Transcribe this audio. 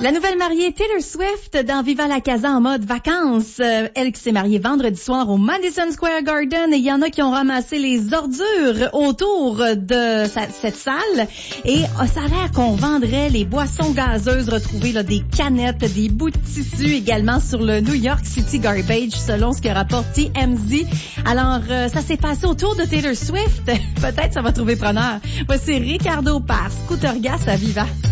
La nouvelle mariée Taylor Swift dans Viva la Casa en mode vacances. Elle qui s'est mariée vendredi soir au Madison Square Garden et il y en a qui ont ramassé les ordures autour de cette salle et ça a l'air qu'on vendrait les boissons gazeuses retrouvées, là, des canettes, des bouts de tissu également sur le New York City Garbage selon ce que rapporte TMZ. Alors, ça s'est passé autour de Taylor Swift. Peut-être ça va trouver preneur. Voici Ricardo par Scooter Gas à Viva.